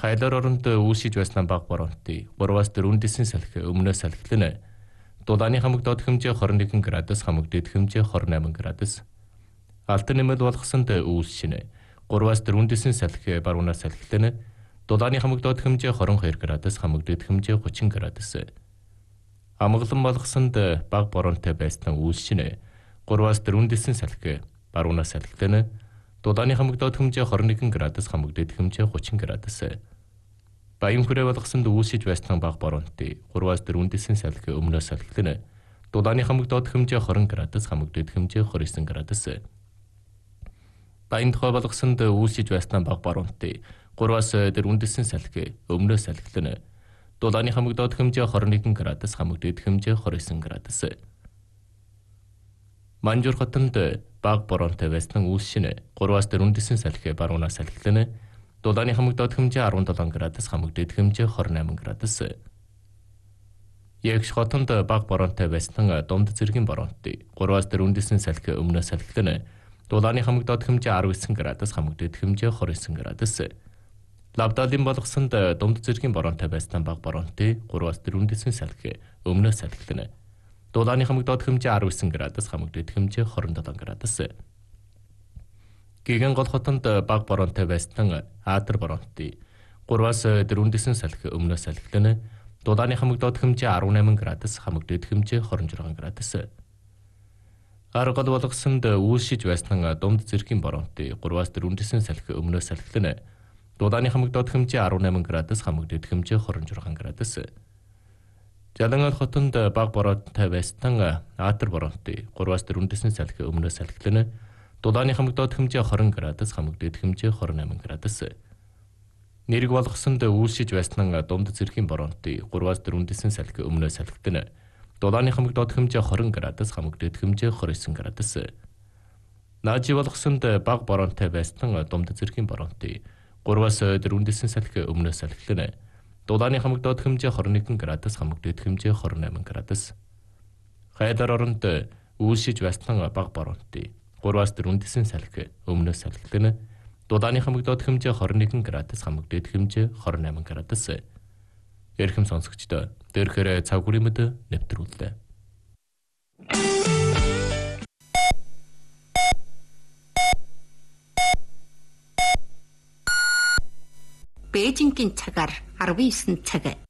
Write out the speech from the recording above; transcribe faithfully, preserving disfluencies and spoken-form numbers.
Хайлаар оронд үүсэж байсан баг боронтой гураваас дөрвөн дэсийн салхи өмнөөс салхилна. Дулааны хамаг доод хэмжээ хорин нэгэн градус, хамаг дэд хэмжээ хорин наман градус. Алтан нэмэл болгосонд үүсшинэ. гураваас дөрвөн дэсийн салхи баруунаас салхилна. Дулааны хамаг доод хэмжээ хорин хоёр градус, хамаг дэд хэмжээ гучин градус. Амгалан болгосонд баг боронтой байсан үүсшинэ. гураваас дөрвөн дэсийн салхи баруунаас салхилна. Дулааны хамаг доод хэмжээ хорин нэгэн градус, хамаг дэд хэмжээ гучин градус. Баян хүрээ болгосонд үүсэж байсан баг боронтой гураваас дөрвөн дэсийн салхи өмнөөс салхилна. Дулааны хамаг доод хэмжээ хорин градус, хамаг дэд хэмжээ двадцать девять градус. Баян тухай болгосонд үүсэж байсан баг боронтой гураваас дөрвөн дэсийн салхи өмнөөс салхилна. Дулааны хамаг доод хэмжээ хорин нэгэн градус, хамаг дэд хэмжээ двадцать девять градус. Манжуур хотонд баг боронтой байсан үүсшинэ. гураваас дөрвөн дэсийн салхи баруунаас салхилна. Дулааны хамаг доод хэмжээ дөрвөн градус, хамаг дэд хэмжээ двадцать восемь градус. Ягш хотонд баг боронтой байсан дунд зэргийн боронтой гураваас дөрвөн дэсийн салхи өмнөөс салхилна. Дулааны хамаг доод хэмжээ десять градус, хамаг дэд хэмжээ двадцать девять градус. Лавдалын болгосонд дунд зэргийн боронтой байсан баг боронтой гураваас дөрвөн дэсийн салхи өмнөөс салхилна. Дулааны хамаг доод хэмжээ десять градус, хамаг дэд хэмжээ двадцать seven градус. Гэгэн гол хотонд баг боронтой байсан Адар боронтой гураваас дөрвөн дэсийн салхи өмнөөс салхилна. Дулааны хамаг доод хэмжээ eighteen градус, хамаг дэд хэмжээ twenty-six градус. Аргал болгосонд үүсэж байсан дунд зэргийн боронтой гураваас дөрвөн дэсийн салхи өмнөөс салхилна. Дулааны хамаг доод хэмжээ eighteen градус, хамаг дэд хэмжээ twenty-six градус. Жалангал хотонд баг боронтой байсан Адар боронтой гураваас дөрвөн дэсийн салхи өмнөөс салхилна. Дулааны хамаг доод хэмжээ twenty градус, хамаг дэд хэмжээ twenty-eight градус. Нэрэг болгосонд үүсэж байсан дунд зэргийн боронтой гураваас дөрвөн дэсийн салхи өмнөөс салхилна. Дулааны хамаг доод хэмжээ twenty градус, хамаг дэд хэмжээ thirty-nine градус. Наажи болгосонд баг боронтой байсан дунд зэргийн боронтой гураваас дөрвөн дэсийн салхи өмнөөс салхилна. Дулааны хамаг доод хэмжээ twenty-one градус, хамаг дэд хэмжээ twenty-eight градус. Хайлаар оронд үүсэж байсан баг боронтой гураваас дөрвөн дэсийн салхи өмнөөс салхилна. Дулааны хамаг доод хэмжээ twenty-one градус, хамаг дэд хэмжээ twenty-eight градус. Эрхэм сонсогчдоо дээрхээр цаг хүрийн мэд нэвтрүүллээ. Бээжингийн цагаар nineteen цаг.